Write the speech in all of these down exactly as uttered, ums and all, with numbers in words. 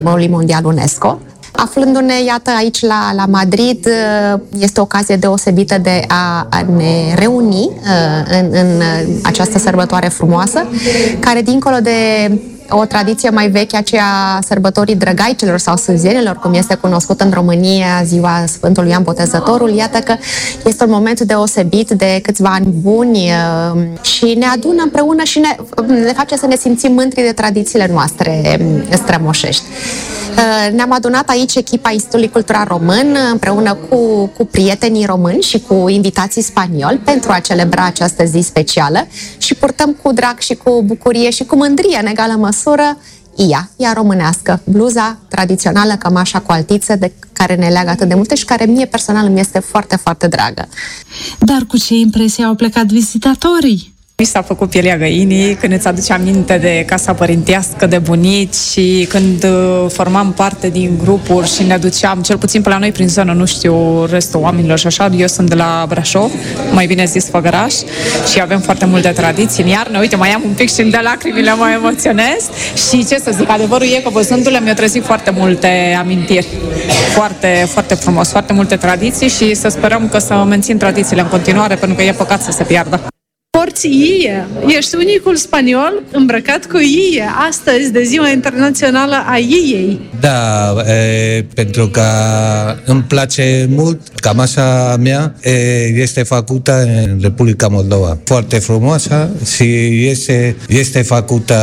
Mondial UNESCO. Aflându-ne, iată, aici la, la Madrid, este o ocazie deosebită de a, a ne reuni în, în această sărbătoare frumoasă, care, dincolo de o tradiție mai veche, aceea sărbătorii drăgaicelor sau sânzienilor, cum este cunoscut în România ziua Sfântului Ioan Botezătorul, iată că este un moment deosebit de câțiva ani buni și ne adună împreună și ne, ne face să ne simțim mândri de tradițiile noastre strămoșești. Ne-am adunat aici echipa Institutului Cultural Român împreună cu, cu prietenii români și cu invitații spanioli pentru a celebra această zi specială și purtăm cu drag și cu bucurie și cu mândrie în egală măsură ia, ea românească, bluza tradițională, cămașa cu altiță de care ne leagă atât de multe și care mie personal îmi este foarte, foarte dragă. Dar cu ce impresie au plecat vizitatorii? Mi s-a făcut pielea găinii când îți aduce aminte de casa părintească, de bunici și când uh, formam parte din grupuri și ne duceam, cel puțin pe la noi prin zonă, nu știu restul oamenilor și așa, eu sunt de la Brașov, mai bine zis Făgăraș, și avem foarte multe tradiții în iarnă. Uite, mai am un pic și de lacrimile, mă emoționez și ce să zic, adevărul e că văzându-le mi-au trezit foarte multe amintiri, foarte, foarte frumos, foarte multe tradiții și să sperăm că să mențin tradițiile în continuare, pentru că e păcat să se piardă. Porți ie. Ești unicul spaniol îmbrăcat cu ie astăzi de Ziua Internațională a Iei. Da, e, pentru că îmi place mult. Cămașa mea e, este făcută în Republica Moldova. Foarte frumoasă și este, este făcută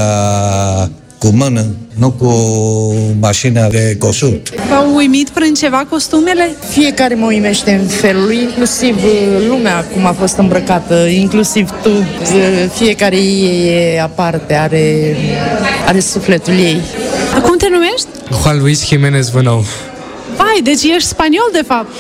cu mână, nu cu mașina de cosut. V-au uimit prin ceva costumele? Fiecare mă uimește în felul lui, inclusiv lumea cum a fost îmbrăcată, inclusiv tu. Fiecare ei e aparte, are, are sufletul ei. Cum te numești? Juan Luis Jimenez Vânău. Vai, deci ești spaniol de fapt.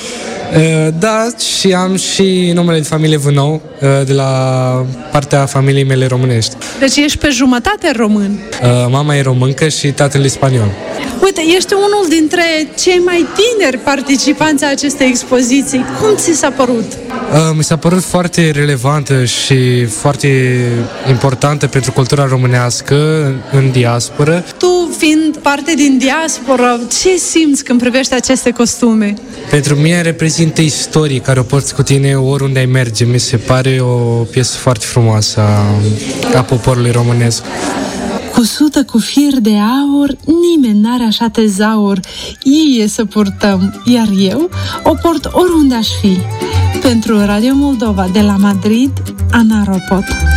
Da, și am și numele de familie Vânău, de la partea familiei mele românești. Deci ești pe jumătate român. Mama e româncă și tatăl e spaniol. Uite, ești unul dintre cei mai tineri participanți a acestei expoziții. Cum ți s-a părut? Mi s-a părut foarte relevantă și foarte importantă pentru cultura românească în diasporă. Tu, fiind parte din diasporă, ce simți când privești aceste costume? Pentru mine reprezintă istorie care o porți cu tine oriunde ai merge. Mi se pare o piesă foarte frumoasă a, a poporului românesc. Cusută cu fir de aur, nimeni n-are așa tezaur. Ie să purtăm, iar eu o port oriunde aș fi. Pentru Radio Moldova de la Madrid, Ana Ropot.